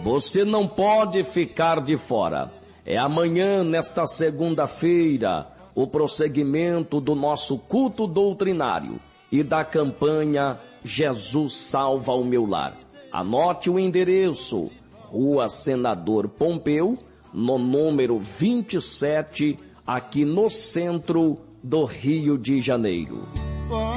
Você não pode ficar de fora. É amanhã, nesta segunda-feira, o prosseguimento do nosso culto doutrinário e da campanha Jesus Salva o Meu Lar. Anote o endereço: Rua Senador Pompeu, no número 27, aqui no centro do Rio de Janeiro.